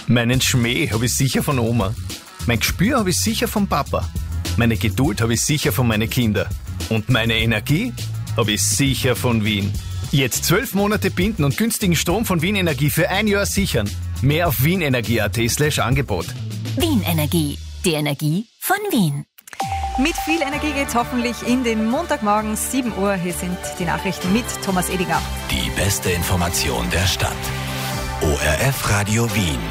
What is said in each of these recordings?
Meinen Schmäh habe ich sicher von Oma. Mein Gespür habe ich sicher vom Papa. Meine Geduld habe ich sicher von meinen Kindern. Und meine Energie habe ich sicher von Wien. Jetzt 12 Monate binden und günstigen Strom von Wien Energie für 1 Jahr sichern. Mehr auf wienenergie.at/Angebot. Wien Energie. Die Energie von Wien. Mit viel Energie geht's hoffentlich in den Montagmorgen 7 Uhr. Hier sind die Nachrichten mit Thomas Edinger. Die beste Information der Stadt. ORF Radio Wien.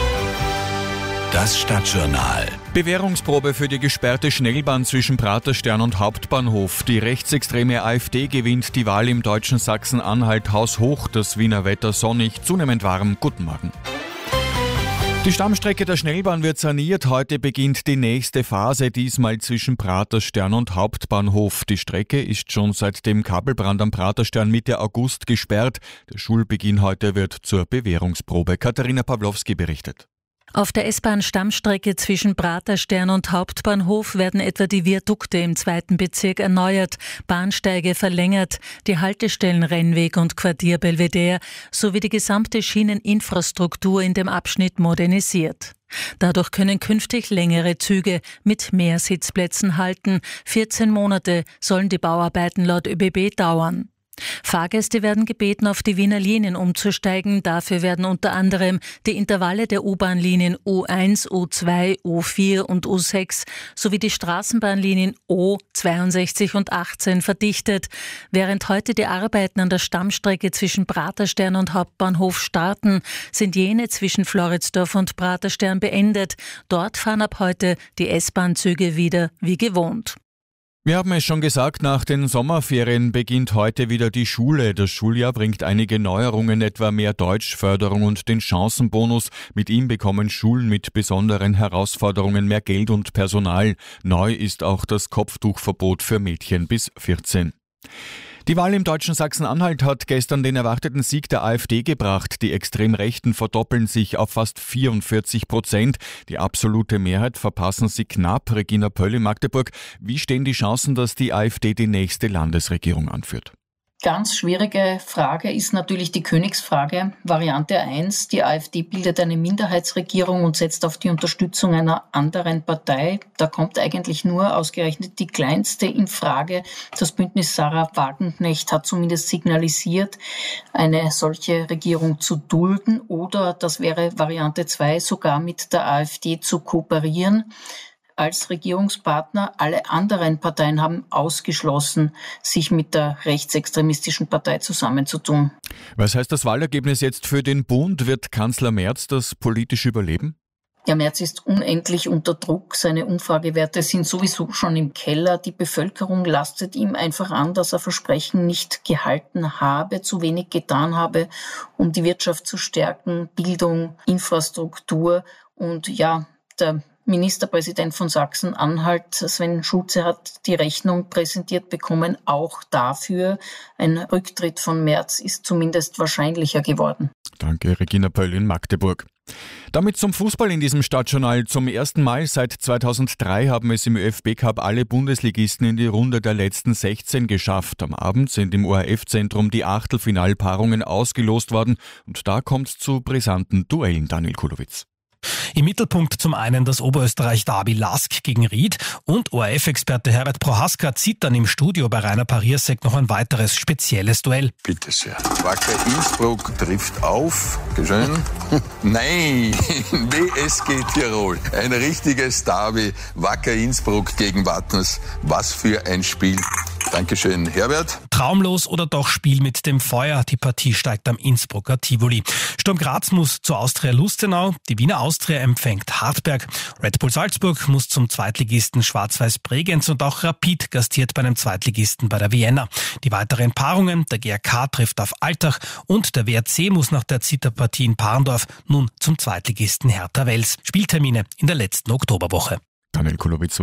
Das Stadtjournal. Bewährungsprobe für die gesperrte Schnellbahn zwischen Praterstern und Hauptbahnhof. Die rechtsextreme AfD gewinnt die Wahl im deutschen Sachsen-Anhalt haushoch. Das Wiener Wetter sonnig, zunehmend warm. Guten Morgen. Die Stammstrecke der Schnellbahn wird saniert. Heute beginnt die nächste Phase, diesmal zwischen Praterstern und Hauptbahnhof. Die Strecke ist schon seit dem Kabelbrand am Praterstern Mitte August gesperrt. Der Schulbeginn heute wird zur Bewährungsprobe. Katharina Pawlowski berichtet. Auf der S-Bahn-Stammstrecke zwischen Praterstern und Hauptbahnhof werden etwa die Viadukte im 2. Bezirk erneuert, Bahnsteige verlängert, die Haltestellen Rennweg und Quartier Belvedere sowie die gesamte Schieneninfrastruktur in dem Abschnitt modernisiert. Dadurch können künftig längere Züge mit mehr Sitzplätzen halten. 14 Monate sollen die Bauarbeiten laut ÖBB dauern. Fahrgäste werden gebeten, auf die Wiener Linien umzusteigen. Dafür werden unter anderem die Intervalle der U-Bahn-Linien U1, U2, U4 und U6 sowie die Straßenbahnlinien O62 und 18 verdichtet. Während heute die Arbeiten an der Stammstrecke zwischen Praterstern und Hauptbahnhof starten, sind jene zwischen Floridsdorf und Praterstern beendet. Dort fahren ab heute die S-Bahn-Züge wieder wie gewohnt. Wir haben es schon gesagt, nach den Sommerferien beginnt heute wieder die Schule. Das Schuljahr bringt einige Neuerungen, etwa mehr Deutschförderung und den Chancenbonus. Mit ihm bekommen Schulen mit besonderen Herausforderungen mehr Geld und Personal. Neu ist auch das Kopftuchverbot für Mädchen bis 14. Die Wahl im deutschen Sachsen-Anhalt hat gestern den erwarteten Sieg der AfD gebracht. Die Extremrechten verdoppeln sich auf fast 44%. Die absolute Mehrheit verpassen sie knapp. Regina Pöll in Magdeburg. Wie stehen die Chancen, dass die AfD die nächste Landesregierung anführt? Ganz schwierige Frage ist natürlich die Königsfrage. Variante 1, die AfD bildet eine Minderheitsregierung und setzt auf die Unterstützung einer anderen Partei. Da kommt eigentlich nur ausgerechnet die kleinste in Frage. Das Bündnis Sarah Wagenknecht hat zumindest signalisiert, eine solche Regierung zu dulden oder, das wäre Variante 2, sogar mit der AfD zu kooperieren als Regierungspartner. Alle anderen Parteien haben ausgeschlossen, sich mit der rechtsextremistischen Partei zusammenzutun. Was heißt das Wahlergebnis jetzt für den Bund? Wird Kanzler Merz das politisch überleben? Ja, Merz ist unendlich unter Druck. Seine Umfragewerte sind sowieso schon im Keller. Die Bevölkerung lastet ihm einfach an, dass er Versprechen nicht gehalten habe, zu wenig getan habe, um die Wirtschaft zu stärken, Bildung, Infrastruktur. Und ja, der Ministerpräsident von Sachsen-Anhalt, Sven Schulze, hat die Rechnung präsentiert bekommen. Auch dafür ein Rücktritt von Merz ist zumindest wahrscheinlicher geworden. Danke, Regina Pöll in Magdeburg. Damit zum Fußball in diesem Stadtjournal. Zum ersten Mal seit 2003 haben es im ÖFB-Cup alle Bundesligisten in die Runde der letzten 16 geschafft. Am Abend sind im ORF-Zentrum die Achtelfinalpaarungen ausgelost worden und da kommt es zu brisanten Duellen, Daniel Kulowitz. Im Mittelpunkt zum einen das Oberösterreich-Derby Lask gegen Ried und ORF-Experte Herbert Prohaska zieht dann im Studio bei Rainer Pariersek noch ein weiteres spezielles Duell. Bitte sehr. Wacker Innsbruck trifft auf. Schön. Nein, WSG Tirol. Ein richtiges Derby. Wacker Innsbruck gegen Wattens. Was für ein Spiel. Dankeschön, Herbert. Traumlos oder doch Spiel mit dem Feuer? Die Partie steigt am Innsbrucker Tivoli. Sturm Graz muss zu Austria Lustenau. Die Wiener Austria empfängt Hartberg. Red Bull Salzburg muss zum Zweitligisten Schwarz-Weiß Bregenz und auch Rapid gastiert bei einem Zweitligisten bei der Vienna. Die weiteren Paarungen, der GRK trifft auf Altach und der WRC muss nach der Zitterpartie in Parndorf nun zum Zweitligisten Hertha Wels. Spieltermine in der letzten Oktoberwoche. Daniel Kulowitz